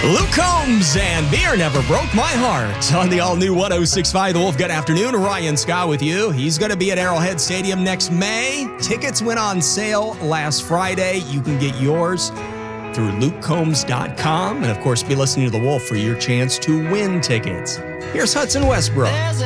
Luke Combs and Beer Never Broke My Heart on the all-new 106.5 The Wolf. Good afternoon. Ryan Scott with you. He's going to be at Arrowhead Stadium next May. Tickets went on sale last Friday. You can get yours through lukecombs.com. And, of course, be listening to The Wolf for your chance to win tickets. Here's Hudson Westbrook.